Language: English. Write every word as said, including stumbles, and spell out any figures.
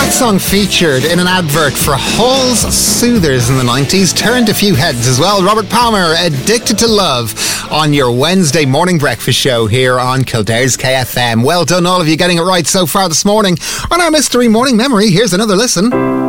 Song featured in an advert for Hall's Soothers in the nineties, turned a few heads as well. Robert Palmer, Addicted to Love, on your Wednesday morning breakfast show here on Kildare's K F M. Well done all of you getting it right so far this morning. On our Mystery Morning Memory, here's another listen.